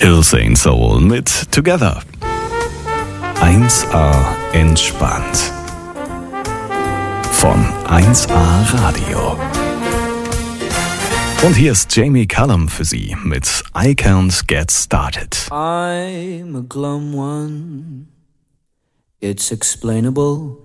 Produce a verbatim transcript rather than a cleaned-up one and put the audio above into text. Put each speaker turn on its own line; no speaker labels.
Ilse in Soul mit Together. eins A entspannt. Von eins A Radio. Und hier ist Jamie Cullum für Sie mit I Can't Get Started.
I'm a glum one. It's explainable.